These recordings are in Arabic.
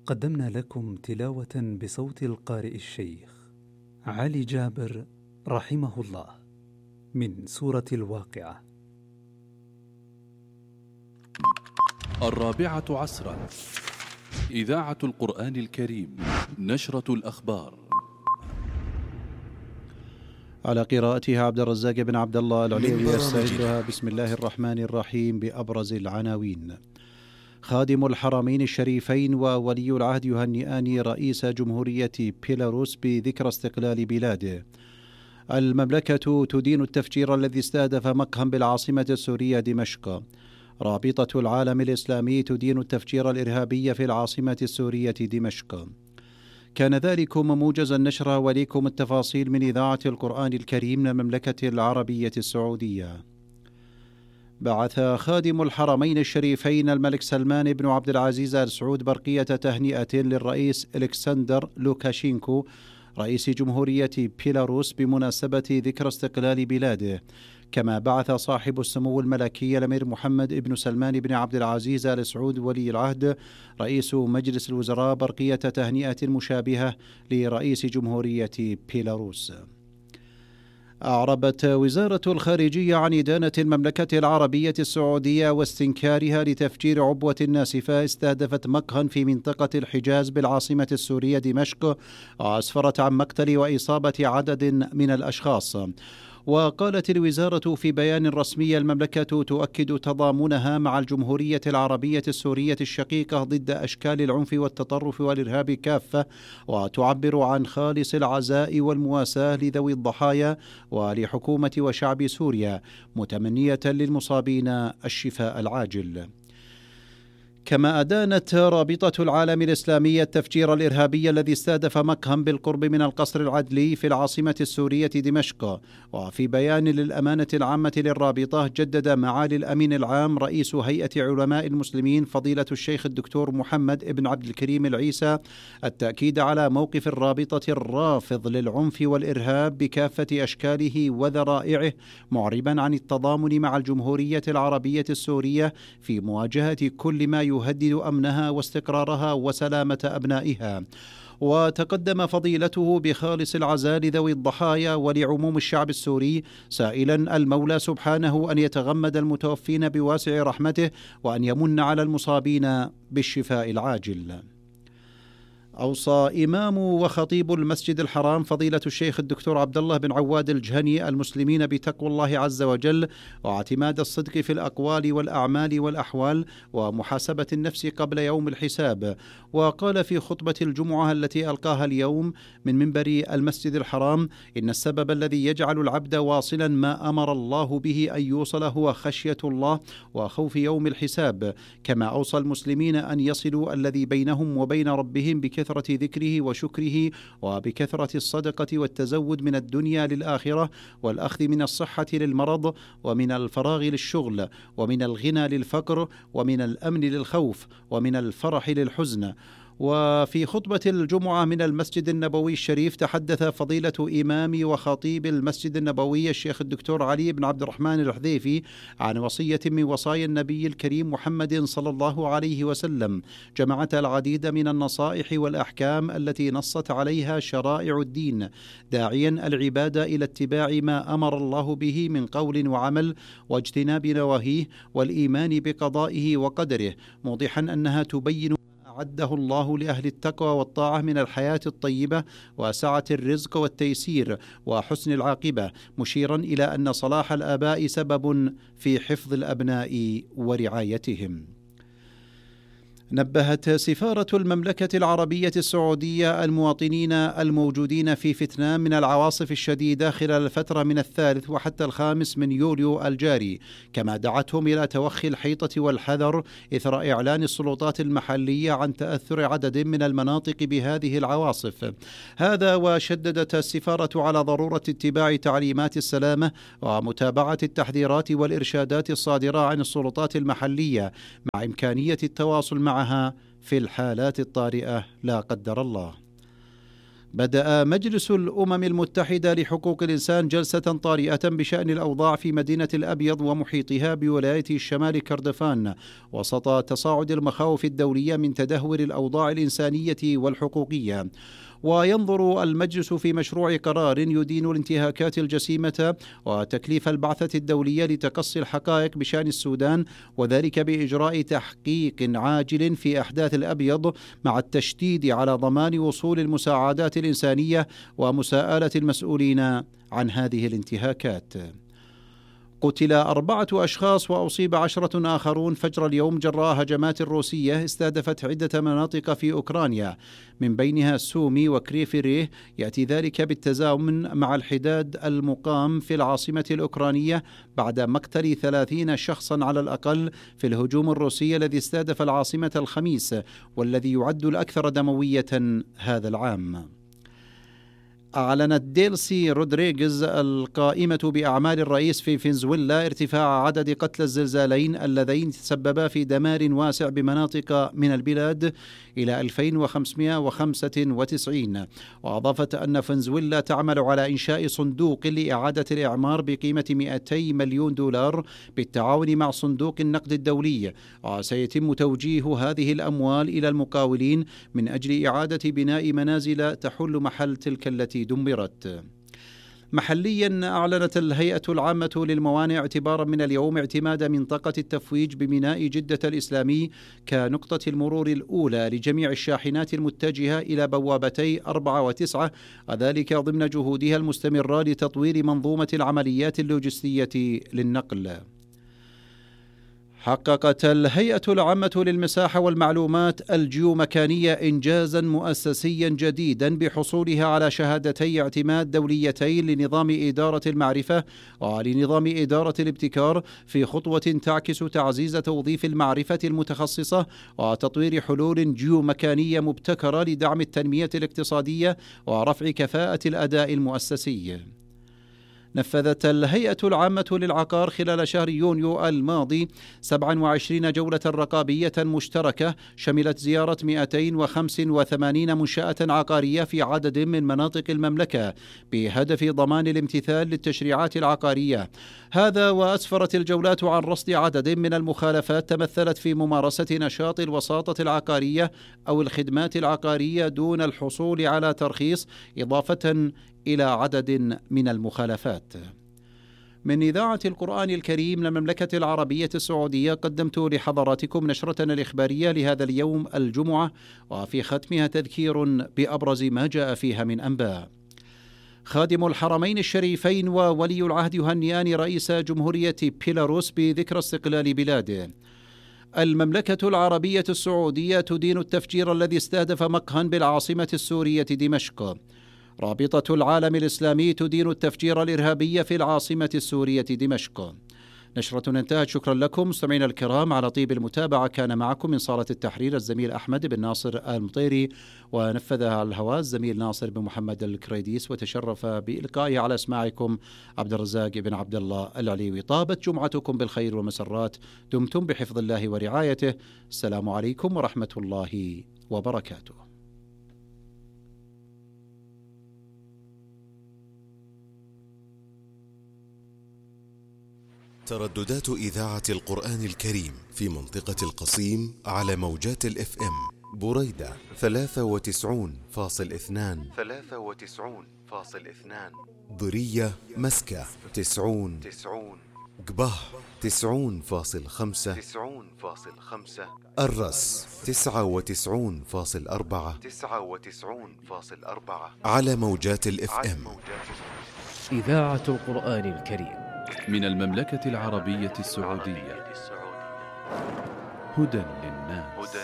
قدمنا لكم تلاوة بصوت القارئ الشيخ علي جابر رحمه الله من سورة الواقعة. 4 إذاعة القرآن الكريم، نشرة الأخبار. على قراءتها عبد الرزاق بن عبد الله العليوي يستعدها. بسم الله الرحمن الرحيم. بأبرز العناوين: خادم الحرمين الشريفين وولي العهد يهنئان رئيس جمهورية بيلاروس بذكرى استقلال بلاده. المملكة تدين التفجير الذي استهدف مقهى بالعاصمة السورية دمشق. رابطة العالم الإسلامي تدين التفجير الإرهابي في العاصمة السورية دمشق. كان ذلكم موجز النشر، وليكم التفاصيل من إذاعة القرآن الكريم من المملكة العربية السعودية. بعث خادم الحرمين الشريفين الملك سلمان بن عبد العزيز آل سعود برقية تهنئة للرئيس إلكسندر لوكاشينكو رئيس جمهورية بيلاروس بمناسبة ذكرى استقلال بلاده. كما بعث صاحب السمو الملكي الأمير محمد بن سلمان بن عبد العزيز آل سعود ولي العهد رئيس مجلس الوزراء برقية تهنئة مشابهة لرئيس جمهورية بيلاروس. أعربت وزارة الخارجية عن إدانة المملكة العربية السعودية واستنكارها لتفجير عبوة ناسفة استهدفت مقهى في منطقة الحجاز بالعاصمة السورية دمشق، وأسفرت عن مقتل وإصابة عدد من الأشخاص. وقالت الوزارة في بيان رسمي: المملكة تؤكد تضامنها مع الجمهورية العربية السورية الشقيقة ضد أشكال العنف والتطرف والإرهاب كافة، وتعبر عن خالص العزاء والمواساة لذوي الضحايا ولحكومة وشعب سوريا، متمنية للمصابين الشفاء العاجل. كما أدانت رابطة العالم الإسلامي التفجير الإرهابي الذي استهدف مقهى بالقرب من القصر العدلي في العاصمة السورية دمشق. وفي بيان للأمانة العامة للرابطة، جدد معالي الأمين العام رئيس هيئة علماء المسلمين فضيلة الشيخ الدكتور محمد بن عبد الكريم العيسى التأكيد على موقف الرابطة الرافض للعنف والإرهاب بكافة أشكاله وذرائعه، معربا عن التضامن مع الجمهورية العربية السورية في مواجهة كل ما يهدد أمنها واستقرارها وسلامة أبنائها. وتقدم فضيلته بخالص العزاء لذوي الضحايا ولعموم الشعب السوري، سائلا المولى سبحانه أن يتغمد المتوفين بواسع رحمته وأن يمن على المصابين بالشفاء العاجل. أوصى إمام وخطيب المسجد الحرام فضيلة الشيخ الدكتور عبد الله بن عواد الجهني المسلمين بتقوى الله عز وجل، واعتماد الصدق في الأقوال والأعمال والأحوال، ومحاسبة النفس قبل يوم الحساب. وقال في خطبة الجمعة التي ألقاها اليوم من منبر المسجد الحرام: إن السبب الذي يجعل العبد واصلا ما أمر الله به أن يوصل هو خشية الله وخوف يوم الحساب. كما أوصى المسلمين أن يصلوا الذي بينهم وبين ربهم بكثرة ذكره وشكره، وبكثرة الصدقة والتزود من الدنيا للآخرة، والأخذ من الصحة للمرض، ومن الفراغ للشغل، ومن الغنى للفقر، ومن الأمن للخوف، ومن الفرح للحزن. وفي خطبة الجمعة من المسجد النبوي الشريف تحدث فضيلة إمام وخطيب المسجد النبوي الشيخ الدكتور علي بن عبد الرحمن الحذيفي عن وصية من وصايا النبي الكريم محمد صلى الله عليه وسلم، جمعت العديد من النصائح والأحكام التي نصت عليها شرائع الدين، داعيا العباد إلى اتباع ما أمر الله به من قول وعمل، واجتناب نواهيه، والإيمان بقضائه وقدره، موضحا أنها تبين أعده الله لأهل التقوى والطاعة من الحياة الطيبة وسعة الرزق والتيسير وحسن العاقبة، مشيرا إلى أن صلاح الآباء سبب في حفظ الأبناء ورعايتهم. نبهت سفارة المملكة العربية السعودية المواطنين الموجودين في فيتنام من العواصف الشديدة خلال الفترة من 3 وحتى 5 من يوليو الجاري، كما دعتهم إلى توخي الحيطة والحذر إثر إعلان السلطات المحلية عن تأثر عدد من المناطق بهذه العواصف. هذا وشددت السفارة على ضرورة اتباع تعليمات السلامة ومتابعة التحذيرات والإرشادات الصادرة عن السلطات المحلية، مع إمكانية التواصل معها في الحالات الطارئة لا قدر الله. بدأ مجلس الأمم المتحدة لحقوق الإنسان جلسة طارئة بشأن الأوضاع في مدينة الأبيض ومحيطها بولاية الشمال كردفان وسط تصاعد المخاوف الدولية من تدهور الأوضاع الإنسانية والحقوقية. وينظر المجلس في مشروع قرار يدين الانتهاكات الجسيمة وتكليف البعثة الدولية لتقصي الحقائق بشأن السودان، وذلك بإجراء تحقيق عاجل في أحداث الأبيض مع التشديد على ضمان وصول المساعدات الإنسانية ومساءلة المسؤولين عن هذه الانتهاكات. قتل 4 أشخاص وأصيب 10 آخرون فجر اليوم جراء هجمات روسية استهدفت عدة مناطق في أوكرانيا من بينها سومي وكريفيريه. يأتي ذلك بالتزامن مع الحداد المقام في العاصمة الأوكرانية بعد مقتل 30 شخصا على الأقل في الهجوم الروسي الذي استهدف العاصمة الخميس، والذي يعد الأكثر دموية هذا العام. أعلنت ديلسي رودريغيز القائمة بأعمال الرئيس في فنزويلا ارتفاع عدد قتلى الزلزالين اللذين تسببا في دمار واسع بمناطق من البلاد إلى 2595، وأضافت أن فنزويلا تعمل على إنشاء صندوق لإعادة الإعمار بقيمة 200 مليون دولار بالتعاون مع صندوق النقد الدولي، وسيتم توجيه هذه الأموال إلى المقاولين من أجل إعادة بناء منازل تحل محل تلك التي دمرت. محليا أعلنت الهيئة العامة للموانئ اعتبارا من اليوم اعتماد منطقة التفويج بميناء جدة الإسلامي كنقطة المرور الأولى لجميع الشاحنات المتجهة إلى بوابتي 4 و9، وذلك ضمن جهودها المستمرة لتطوير منظومة العمليات اللوجستية للنقل. حققت الهيئة العامة للمساحة والمعلومات الجيومكانية إنجازا مؤسسيا جديدا بحصولها على شهادتي اعتماد دوليتين لنظام إدارة المعرفة ولنظام إدارة الابتكار، في خطوة تعكس تعزيز توظيف المعرفة المتخصصة وتطوير حلول جيومكانية مبتكرة لدعم التنمية الاقتصادية ورفع كفاءة الأداء المؤسسي. نفذت الهيئة العامة للعقار خلال شهر يونيو الماضي 27 جولة رقابية مشتركة شملت زيارة 285 منشأة عقارية في عدد من مناطق المملكة بهدف ضمان الامتثال للتشريعات العقارية. هذا وأسفرت الجولات عن رصد عدد من المخالفات تمثلت في ممارسة نشاط الوساطة العقارية أو الخدمات العقارية دون الحصول على ترخيص، إضافة إلى عدد من المخالفات. من إذاعة القرآن الكريم للمملكة العربية السعودية قدمت لحضراتكم نشرتنا الإخبارية لهذا اليوم الجمعة، وفي ختمها تذكير بأبرز ما جاء فيها من أنباء. خادم الحرمين الشريفين وولي العهد يهنئان رئيس جمهورية بيلاروس بذكرى استقلال بلاده. المملكة العربية السعودية تدين التفجير الذي استهدف مقهى بالعاصمة السورية دمشق. رابطة العالم الإسلامي تدين التفجير الإرهابي في العاصمة السورية دمشق. نشرة انتهت. شكرا لكم مستمعينا الكرام على طيب المتابعة. كان معكم من صالة التحرير الزميل أحمد بن ناصر المطيري، ونفذها على الهواء الزميل ناصر بن محمد الكريديس، وتشرف بإلقائه على أسماعكم عبد الرزاق بن عبد الله العليوي. طابت جمعتكم بالخير والمسرات، دمتم بحفظ الله ورعايته. السلام عليكم ورحمة الله وبركاته. ترددات إذاعة القرآن الكريم في منطقة القصيم على موجات الإف إم: بريدة 93.2، ضرية مسكة 90، قبه 90.5، الرس 99.4 على موجات الإف إم. إذاعة القرآن الكريم من المملكة العربية السعودية. هدى للناس.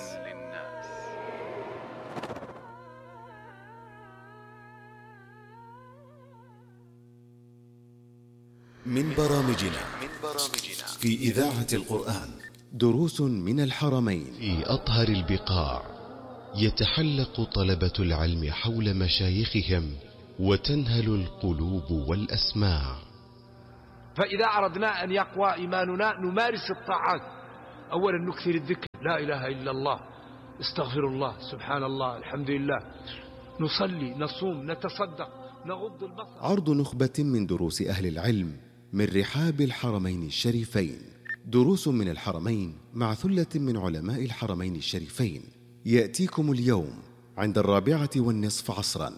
من برامجنا في إذاعة القرآن دروس من الحرمين. في أطهر البقاع يتحلق طلبة العلم حول مشايخهم وتنهل القلوب والأسماع. فإذا أردنا أن يقوى إيماننا نمارس الطاعات. أولا نكثر الذكر، لا إله إلا الله، استغفر الله، سبحان الله، الحمد لله، نصلي، نصوم، نتصدق، نغض البصر. عرض نخبة من دروس أهل العلم من رحاب الحرمين الشريفين. دروس من الحرمين مع ثلة من علماء الحرمين الشريفين، يأتيكم اليوم عند 4:15 عصرا.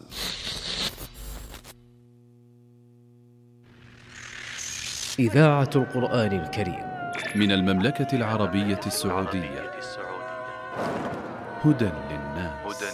إذاعة القرآن الكريم من المملكة العربية السعودية. هدى للناس.